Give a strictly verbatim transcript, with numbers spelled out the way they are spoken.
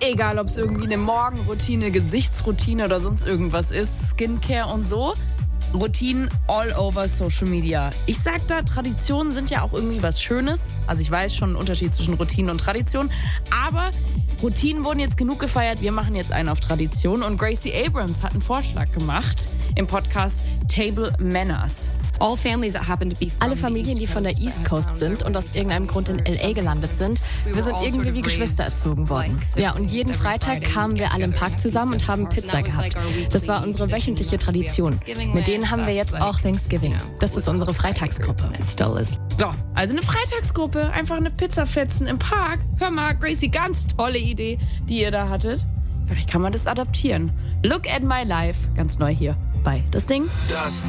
Egal, ob es irgendwie eine Morgenroutine, Gesichtsroutine oder sonst irgendwas ist, Skincare und so. Routinen all over Social Media. Ich sag da, Traditionen sind ja auch irgendwie was Schönes. Also ich weiß schon einen Unterschied zwischen Routinen und Tradition. Aber Routinen wurden jetzt genug gefeiert. Wir machen jetzt einen auf Tradition. Und Gracie Abrams hat einen Vorschlag gemacht im Podcast Table Manners. Alle Familien, die von der East Coast sind und aus irgendeinem Grund in L A gelandet sind, wir sind irgendwie wie Geschwister erzogen worden. Ja, und jeden Freitag kamen wir alle im Park zusammen und haben Pizza gehabt. Das war unsere wöchentliche Tradition. Mit denen haben wir jetzt auch Thanksgiving. Das ist unsere Freitagsgruppe. So, also eine Freitagsgruppe, einfach eine Pizza fetzen im Park. Hör mal, Gracie, ganz tolle Idee, die ihr da hattet. Vielleicht kann man das adaptieren. Look at my life, ganz neu hier bei Das Ding. Das